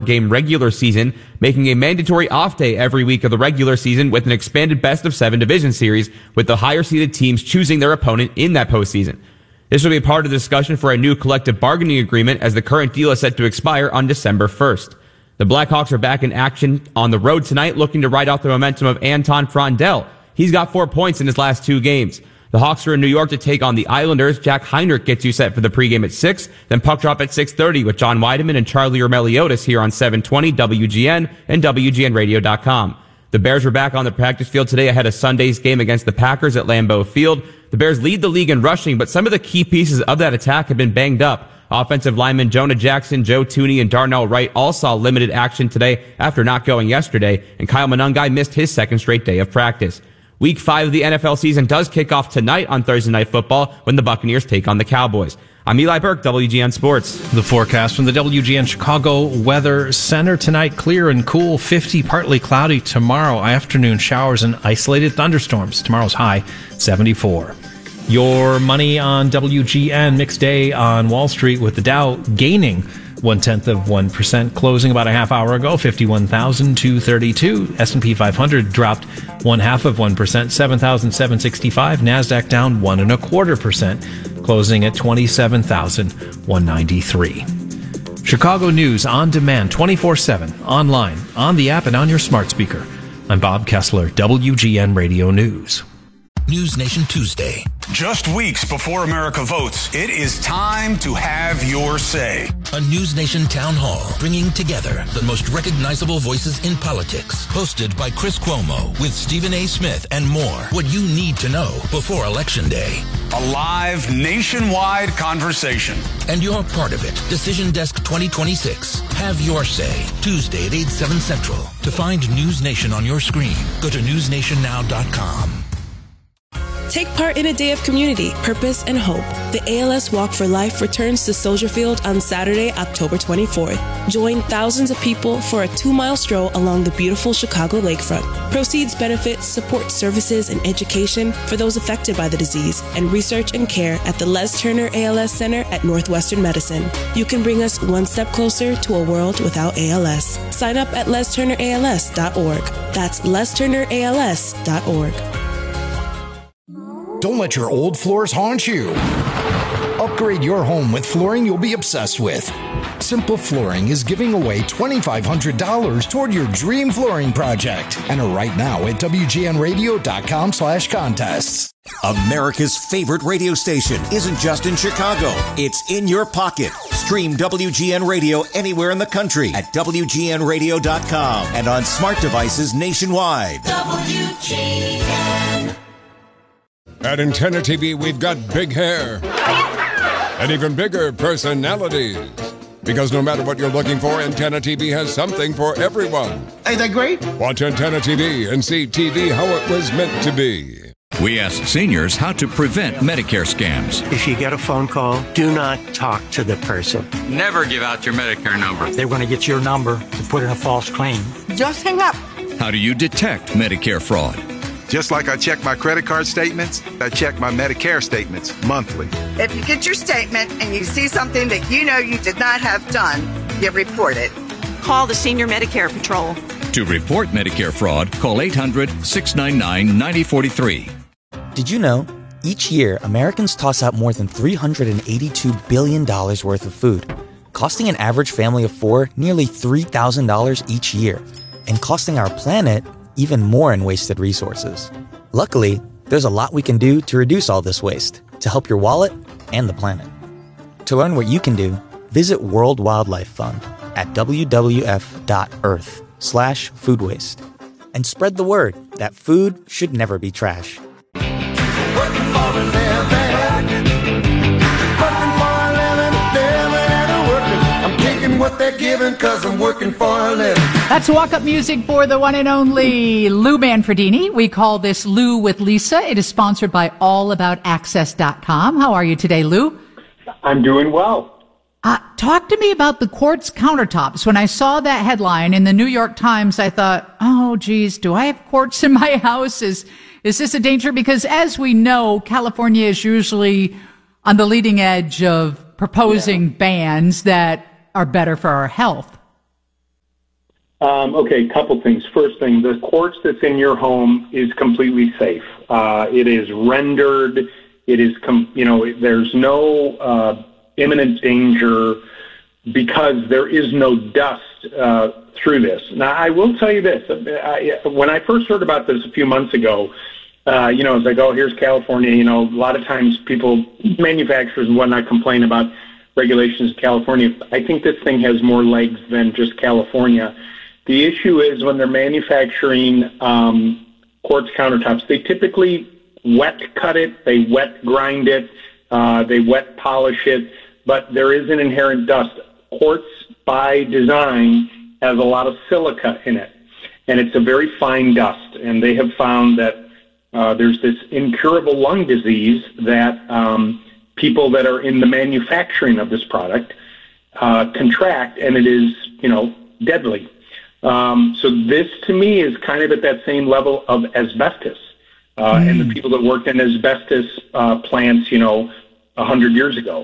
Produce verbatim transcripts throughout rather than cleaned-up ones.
game regular season, making a mandatory off day every week of the regular season with an expanded best of seven division series, with the higher seeded teams choosing their opponent in that postseason. This will be part of the discussion for a new collective bargaining agreement, as the current deal is set to expire on December first. The Blackhawks are back in action on the road tonight, looking to ride out the momentum of Anton Frondell. He's got four points in his last two games. The Hawks are in New York to take on the Islanders. Jack Heinrich gets you set for the pregame at six. Then puck drop at six thirty with John Weideman and Charlie Ermeliotis here on seven twenty W G N and W G N radio dot com. The Bears were back on the practice field today ahead of Sunday's game against the Packers at Lambeau Field. The Bears lead the league in rushing, but some of the key pieces of that attack have been banged up. Offensive linemen Jonah Jackson, Joe Tooney, and Darnell Wright all saw limited action today after not going yesterday, and Kyle Monangai missed his second straight day of practice. Week five of the N F L season does kick off tonight on Thursday Night Football when the Buccaneers take on the Cowboys. I'm Eli Burke, W G N Sports. The forecast from the W G N Chicago Weather Center tonight: clear and cool, fifty, partly cloudy. Tomorrow afternoon, showers and isolated thunderstorms. Tomorrow's high, seventy-four. Your money on W G N: mixed day on Wall Street, with the Dow gaining one-tenth of one percent, closing about a half hour ago, fifty-one thousand two hundred thirty-two. S and P five hundred dropped one-half of one percent, seven thousand seven hundred sixty-five. NASDAQ down one and a quarter percent, closing at twenty-seven thousand one hundred ninety-three. Chicago News on demand, twenty-four seven, online, on the app, and on your smart speaker. I'm Bob Kessler, W G N Radio News. News Nation Tuesday. Just weeks before America votes, it is time to have your say. A News Nation town hall bringing together the most recognizable voices in politics. Hosted by Chris Cuomo with Stephen A. Smith and more. What you need to know before Election Day. A live nationwide conversation. And you're part of it. Decision Desk twenty twenty-six. Have your say. Tuesday at eight, seven Central. To find News Nation on your screen, go to news nation now dot com. Take part in a day of community, purpose, and hope. The A L S Walk for Life returns to Soldier Field on Saturday, October twenty-fourth. Join thousands of people for a two-mile stroll along the beautiful Chicago lakefront. Proceeds benefit support services and education for those affected by the disease, and research and care at the Les Turner A L S Center at Northwestern Medicine. You can bring us one step closer to a world without A L S. Sign up at les turner a l s dot org. That's les turner a l s dot org. Don't let your old floors haunt you. Upgrade your home with flooring you'll be obsessed with. Simple Flooring is giving away twenty-five hundred dollars toward your dream flooring project. Enter right now at W G N radio dot com slash contests. America's favorite radio station isn't just in Chicago. It's in your pocket. Stream W G N Radio anywhere in the country at W G N radio dot com and on smart devices nationwide. W G N. At Antenna T V, we've got big hair and even bigger personalities. Because no matter what you're looking for, Antenna T V has something for everyone. Ain't that great? Watch Antenna T V and see T V how it was meant to be. We asked seniors how to prevent Medicare scams. If you get a phone call, do not talk to the person. Never give out your Medicare number. They're going to get your number to put in a false claim. Just hang up. How do you detect Medicare fraud? Just like I check my credit card statements, I check my Medicare statements monthly. If you get your statement and you see something that you know you did not have done, you report it. Call the Senior Medicare Patrol. To report Medicare fraud, call eight hundred, six nine nine, nine zero four three. Did you know, each year, Americans toss out more than three hundred eighty-two billion dollars worth of food, costing an average family of four nearly three thousand dollars each year, and costing our planet even more in wasted resources. Luckily, there's a lot we can do to reduce all this waste, to help your wallet and the planet. To learn what you can do, visit World Wildlife Fund at w w f dot earth slash food waste. And spread the word that food should never be trash. Working for a living. Working for a living. Living and working. I'm taking what they're giving because I'm working for a living. That's walk-up music for the one and only Lou Manfredini. We call this Lou with Lisa. It is sponsored by all about access dot com. How are you today, Lou? I'm doing well. Uh, talk to me about the quartz countertops. When I saw that headline in the New York Times, I thought, oh, geez, do I have quartz in my house? Is, is this a danger? Because as we know, California is usually on the leading edge of proposing yeah. bans that are better for our health. Um, okay, couple things. First thing, the quartz that's in your home is completely safe. Uh, it is rendered. It is, com- you know, there's no uh, imminent danger because there is no dust uh, through this. Now, I will tell you this. I, when I first heard about this a few months ago, uh, you know, it's like, oh, here's California. You know, a lot of times people, manufacturers and whatnot, complain about regulations in California. I think this thing has more legs than just California. The issue is when they're manufacturing um, quartz countertops, they typically wet cut it, they wet grind it, uh, they wet polish it, but there is an inherent dust. Quartz, by design, has a lot of silica in it, and it's a very fine dust. And they have found that uh, there's this incurable lung disease that um, people that are in the manufacturing of this product uh, contract, and it is, you know, deadly. Um, so this, to me, is kind of at that same level of asbestos. Uh, mm. And the people that worked in asbestos uh, plants, you know, a hundred years ago.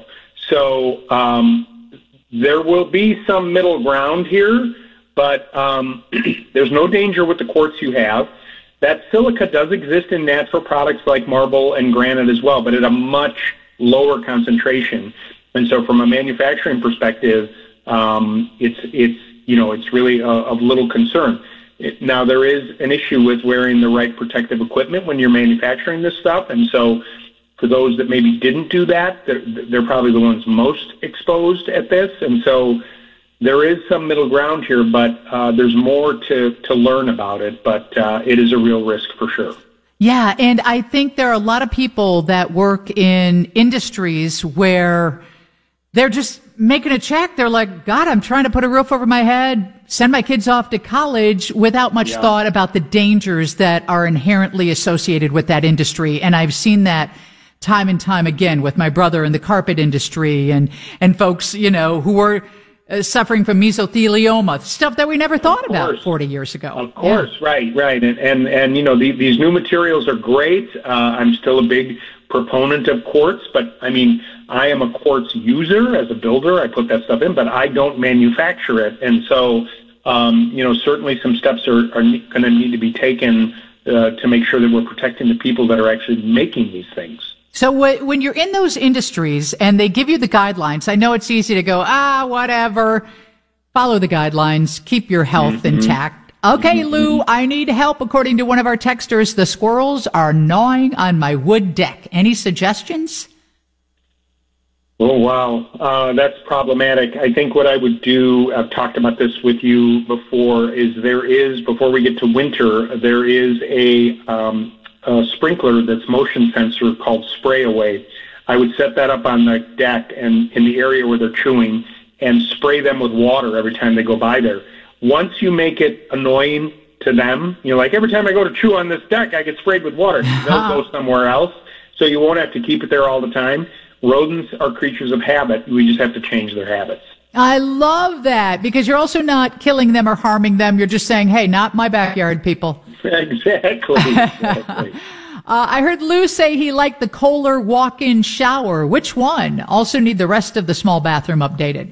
So um, there will be some middle ground here, but um, there's no danger with the quartz you have. That silica does exist in natural products like marble and granite as well, but at a much lower concentration. And so from a manufacturing perspective, um, it's, it's, you know, it's really uh, of little concern. It, now, there is an issue with wearing the right protective equipment when you're manufacturing this stuff. And so for those that maybe didn't do that, they're, they're probably the ones most exposed at this. And so there is some middle ground here, but uh, there's more to, to learn about it. But uh, it is a real risk for sure. Yeah, and I think there are a lot of people that work in industries where they're just making a check. They're like, God, I'm trying to put a roof over my head, send my kids off to college without much yeah. thought about the dangers that are inherently associated with that industry. And I've seen that time and time again with my brother in the carpet industry and, and folks, you know, who were uh, suffering from mesothelioma, stuff that we never thought about forty years ago. Of course, yeah. right, right. And, and, and you know, the, these new materials are great. Uh, I'm still a big proponent of quartz, but I mean, I am a quartz user as a builder. I put that stuff in, but I don't manufacture it. And so, um, you know, certainly some steps are, are going to need to be taken uh, to make sure that we're protecting the people that are actually making these things. So w- when you're in those industries and they give you the guidelines, I know it's easy to go, ah, whatever, follow the guidelines, keep your health mm-hmm. intact. Okay, Lou, I need help. According to one of our texters, the squirrels are gnawing on my wood deck. Any suggestions? Oh, wow. Uh, that's problematic. I think what I would do, I've talked about this with you before, is there is, before we get to winter, there is a, um, a sprinkler that's motion sensor called Spray Away. I would set that up on the deck and in the area where they're chewing and spray them with water every time they go by there. Once you make it annoying to them, you know, like every time I go to chew on this deck, I get sprayed with water. They'll go somewhere else, so you won't have to keep it there all the time. Rodents are creatures of habit. We just have to change their habits. I love that, because you're also not killing them or harming them. You're just saying, hey, not my backyard, people. Exactly. exactly. uh, I heard Lou say he liked the Kohler walk-in shower. Which one? Also need the rest of the small bathroom updated.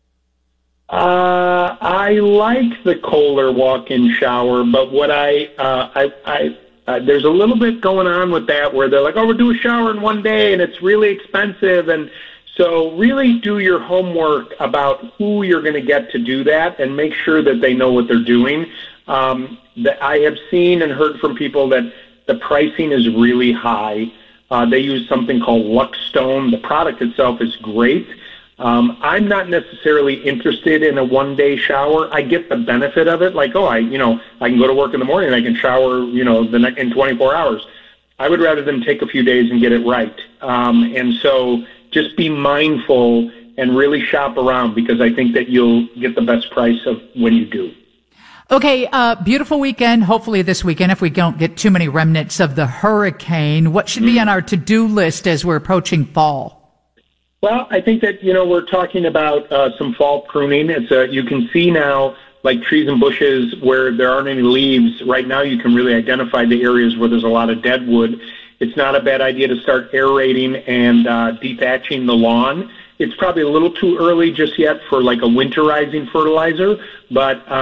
Uh, I like the Kohler walk-in shower, but what I, uh, I, I, uh, there's a little bit going on with that where they're like, oh, we'll do a shower in one day and it's really expensive. And so really do your homework about who you're going to get to do that and make sure that they know what they're doing. Um, that I have seen and heard from people that the pricing is really high. Uh, they use something called Luxstone. The product itself is great. Um, I'm not necessarily interested in a one-day shower. I get the benefit of it, like, oh, I, you know, I can go to work in the morning, I can shower, you know, the ne- in twenty-four hours. I would rather them take a few days and get it right. Um, and so just be mindful and really shop around, because I think that you'll get the best price of when you do. Okay, uh, beautiful weekend, hopefully this weekend, if we don't get too many remnants of the hurricane. What should be on our to-do list as we're approaching fall? Well, I think that, you know, we're talking about uh, some fall pruning. It's a, you can see now, like trees and bushes where there aren't any leaves. Right now you can really identify the areas where there's a lot of dead wood. It's not a bad idea to start aerating and uh, dethatching the lawn. It's probably a little too early just yet for like a winterizing fertilizer, but